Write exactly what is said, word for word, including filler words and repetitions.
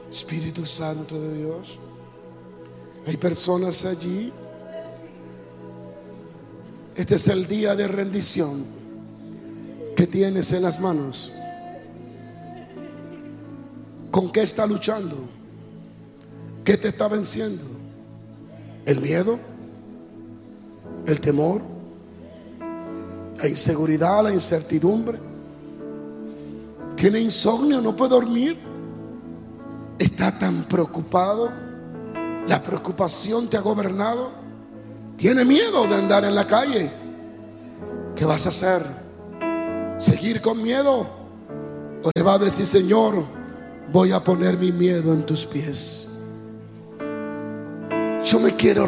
Espíritu Santo de Dios, hay personas allí. Este es el día de rendición que tienes en las manos. ¿Con qué está luchando? ¿Qué te está venciendo? ¿El miedo? ¿El temor? ¿La inseguridad? ¿La incertidumbre? ¿Tiene insomnio? ¿No puede dormir? ¿Está tan preocupado? ¿La preocupación te ha gobernado? ¿Tiene miedo de andar en la calle? ¿Qué vas a hacer? ¿Seguir con miedo? ¿O le va a decir: Señor, voy a poner mi miedo en tus pies? Yo me quiero